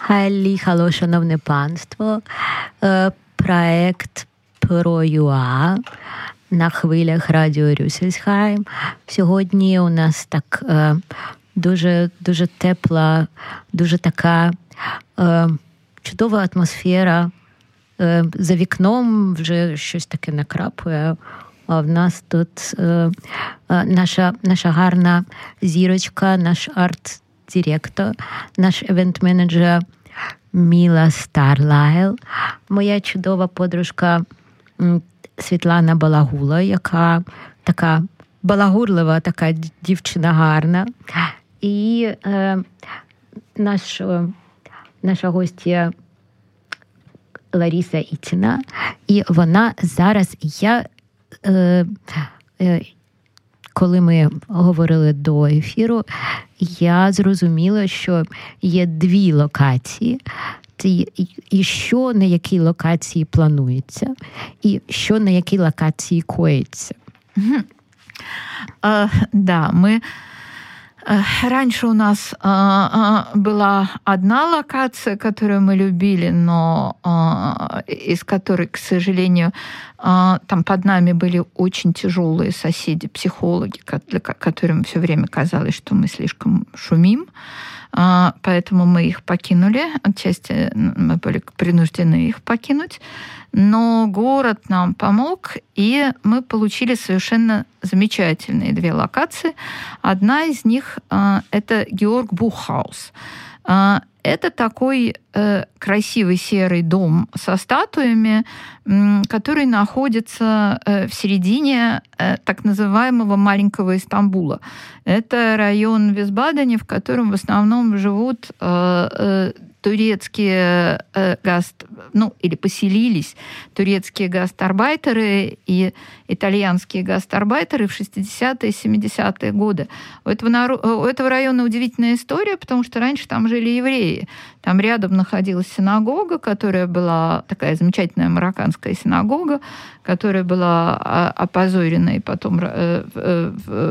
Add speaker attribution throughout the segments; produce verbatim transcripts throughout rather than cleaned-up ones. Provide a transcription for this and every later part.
Speaker 1: Хайлі, хало, шановне панство. Проект про ЮА на хвилях радіо Рюссельсхайм. Сьогодні у нас так дуже, дуже тепла, дуже така чудова атмосфера. За вікном вже щось таке накрапує. А в нас тут е, е, наша, наша гарна зірочка, наш арт-директор, наш евент-менеджер Міла Старлайл, моя чудова подружка Світлана Балагула, яка така балагурлива, така дівчина гарна. І е, наш, наша гостя Лариса Ітіна. І вона зараз, я Е, е, коли ми говорили до ефіру, я зрозуміла, що є дві локації, і, і що на якій локації планується, і що на якій локації коїться.
Speaker 2: Угу. А, да, мы... Раньше у нас а, а, была одна локация, которую мы любили, но а, из которой, к сожалению, а, там под нами были очень тяжелые соседи, психологи, для которым все время казалось, что мы слишком шумим. А, поэтому мы их покинули. Отчасти мы были принуждены их покинуть. Но город нам помог, и мы получили совершенно замечательные две локации. Одна из них э, – это Георг Бухаус. Э, это такой э, красивый серый дом со статуями, э, который находится э, в середине э, так называемого маленького Истамбула. Это район Висбадене, в котором в основном живут э, э, турецкие э, гаст, ну, или поселились турецкие гастарбайтеры и итальянские гастарбайтеры в шестидесятые и семидесятые годы. У этого, у этого района удивительная история, потому что раньше там жили евреи. Там рядом находилась синагога, которая была такая замечательная марокканская синагога, которая была опозорена и потом э, э,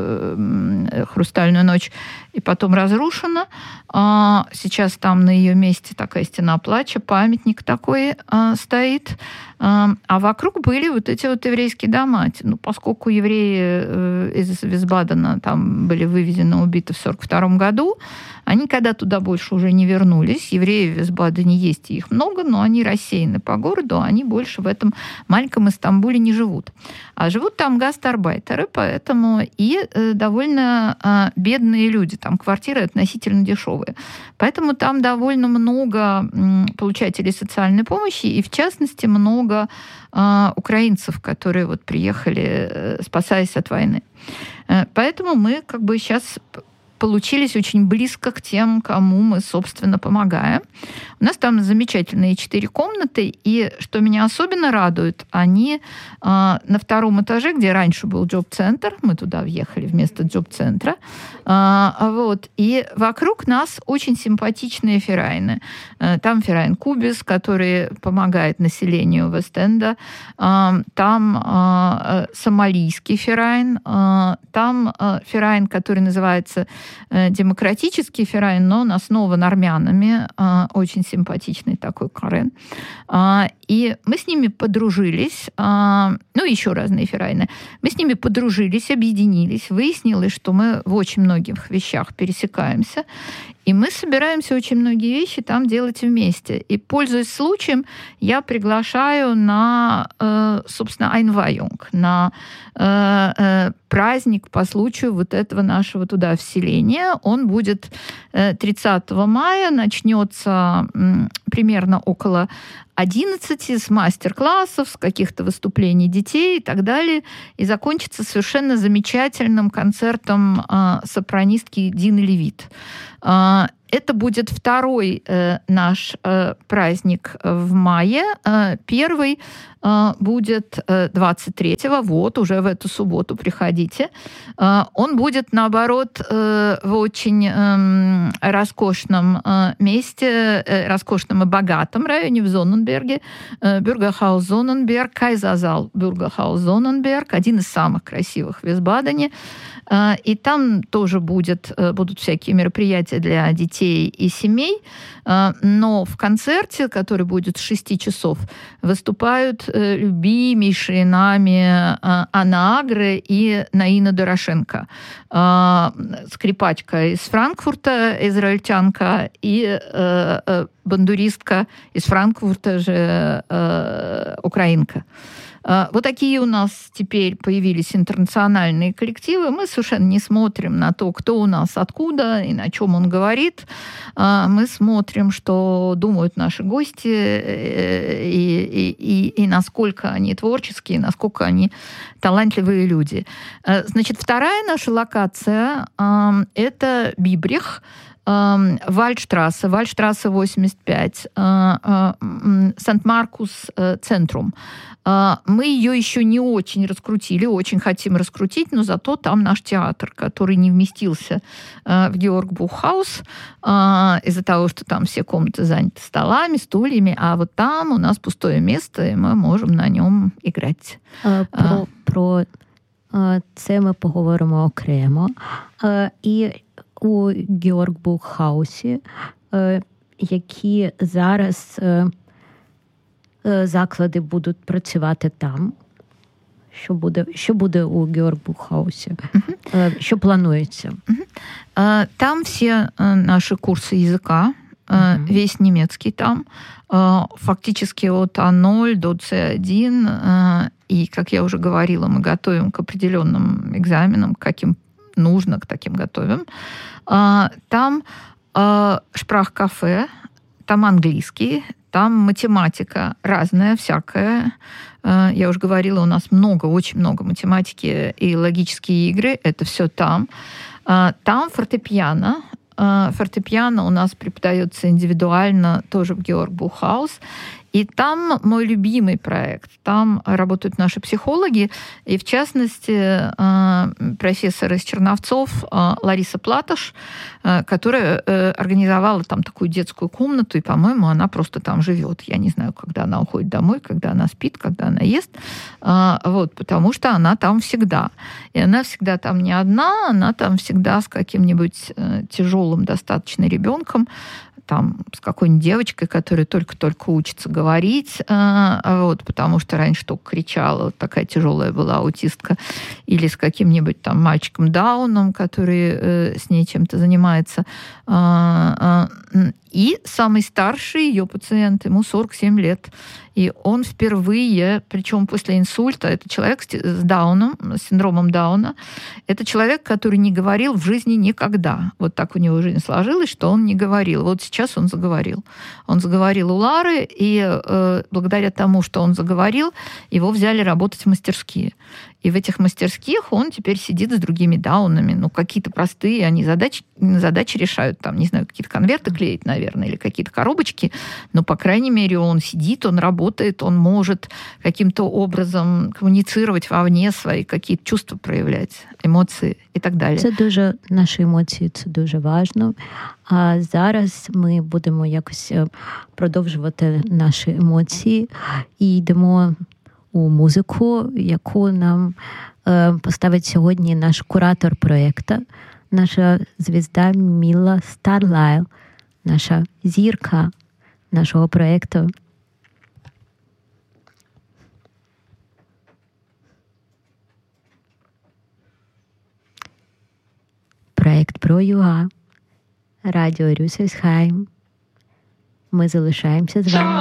Speaker 2: в хрустальную ночь и потом разрушена. А сейчас там на ее месте такая стена плача, памятник такой а, стоит. А, а вокруг были вот эти вот еврейские дома. Ну, поскольку евреи э, из Висбадена там были вывезены, убиты в сорок втором году, они когда туда больше уже не вернулись. Евреи в Висбадене есть, и их много, но они рассеяны по городу, они больше в этом маленьком Истамбуле не живут. А живут там гастарбайтеры, поэтому и э, довольно э, бедные люди. Там квартиры относительно дешевые. Поэтому там довольно много э, получателей социальной помощи, и в частности много э, украинцев, которые вот приехали, э, спасаясь от войны. Э, поэтому мы как бы сейчас получились очень близко к тем, кому мы, собственно, помогаем. У нас там замечательные четыре комнаты, и что меня особенно радует, они э, на втором этаже, где раньше был джоб-центр, мы туда въехали вместо джоб-центра, э, вот, и вокруг нас очень симпатичные ферайны. Э, там ферайн Кубис, который помогает населению Вест-Энда, э, там э, сомалийский ферайн, э, там э, ферайн, который называется демократический ферайн, но он основан армянами, очень симпатичный такой Карен. И мы с ними подружились, ну, еще разные ферайны. Мы с ними подружились, объединились, выяснилось, что мы в очень многих вещах пересекаемся, и мы собираемся очень многие вещи там делать вместе. И, пользуясь случаем, я приглашаю на, собственно, Айнвайонг, на праздник по случаю вот этого нашего туда вселения. Он будет тридцатого мая, начнется примерно около одиннадцати с мастер-классов, с каких-то выступлений детей и так далее, и закончится совершенно замечательным концертом э, сопранистки Дины Левит. Э, это будет второй э, наш э, праздник в мае. Э, первый э, будет э, двадцать третьего, вот, уже в эту субботу приходите. Э, он будет, наоборот, э, в очень э, роскошном э, месте, э, роскошном и богатом районе в Зонненберге. Э, Бюргерхаус Зонненберг, Кайзазал Бюргерхаус Зонненберг, один из самых красивых в Висбадене. Э, и там тоже будет, э, будут всякие мероприятия для детей, детей и семей, но в концерте, который будет с шести часов, выступают любимейшие нами Анна Агре и Наина Дорошенко, скрипачка из Франкфурта, израильтянка, и бандуристка из Франкфурта же украинка. Вот такие у нас теперь появились интернациональные коллективы. Мы совершенно не смотрим на то, кто у нас откуда и на чем он говорит. Мы смотрим, что думают наши гости и, и, и, и насколько они творческие, насколько они талантливые люди. Значит, вторая наша локация – это Бибрих, Вальдштрассе, Вальдштрассе восемьдесят пять, Санкт-Маркус Центрум. Мы ее еще не очень раскрутили, очень хотим раскрутить, но зато там наш театр, который не вместился в Георг-Буххаус из-за того, что там все комнаты заняты столами, стульями, а вот там у нас пустое место, и мы можем на нем играть.
Speaker 1: Про, про це ми поговоримо окремо. І у Георг-Буххаусі, які зараз заклади будуть працювати там. Що буде, що буде у Георг-Буххаусі? Uh-huh. Що планується?
Speaker 2: Uh-huh. Там все наши курсы языка, uh-huh. весь немецкий там, фактически от А ноль до С один, и, как я уже говорила, мы готовим к определенным экзаменам, каким нужно, к таким готовим. Там шпрах-кафе, там английский, там математика разная, всякая. Я уже говорила, у нас много, очень много математики и логические игры. Это все там. Там фортепиано. Фортепиано у нас преподается индивидуально тоже в Георг-Буххаус. И там мой любимый проект. Там работают наши психологи, и в частности профессор из Черновцов Лариса Платаш, которая организовала там такую детскую комнату, и, по-моему, она просто там живет. Я не знаю, когда она уходит домой, когда она спит, когда она ест. Вот, потому что она там всегда. И она всегда там не одна, она там всегда с каким-нибудь тяжелым достаточно ребенком, там, с какой-нибудь девочкой, которая только-только учится говорить, вот, потому что раньше только кричала, вот такая тяжелая была аутистка, или с каким-нибудь там мальчиком Дауном, который с ней чем-то занимается. И самый старший ее пациент, ему сорок семь лет. И он впервые, причем после инсульта, это человек с Дауном, с синдромом Дауна, это человек, который не говорил в жизни никогда. Вот так у него жизнь сложилась, что он не говорил. Вот сейчас он заговорил. Он заговорил у Лары, и э, благодаря тому, что он заговорил, его взяли работать в мастерские. И в этих мастерских он теперь сидит с другими даунами. Ну, какие-то простые, они задачи, задачи решают. Там, не знаю, какие-то конверты клеить, наверное, или какие-то коробочки. Но, по крайней мере, он сидит, он работает, он может каким-то образом коммуницировать вовне, свои какие-то чувства проявлять, эмоции і так далі.
Speaker 1: Це дуже, наші емоції, це дуже важливо. А зараз ми будемо якось продовжувати наші емоції і йдемо у музику, яку нам е, поставить сьогодні наш куратор проєкту, наша звізда Міла Старлайл, наша зірка нашого проєкту. Проєкт про ЮА, радіо Рюссельсхайм. Ми залишаємося з вами.